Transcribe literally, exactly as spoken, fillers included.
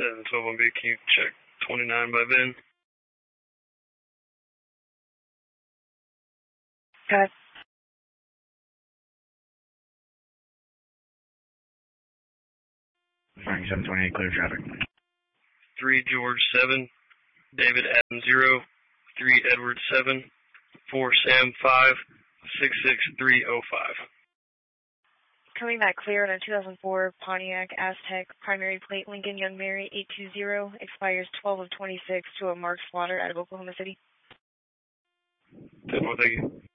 seven twelve one B, can you check twenty-nine by Ben? Okay. Frank seven twenty-eight, clear traffic. three George seven, David Adam zero, three Edward seven, four Sam five, six six three oh five. Coming back clear on a two thousand four Pontiac Aztec, primary plate Lincoln Young Mary eight two zero, expires twelve of twenty-six to a Mark Slaughter out of Oklahoma City. ten more, thank you.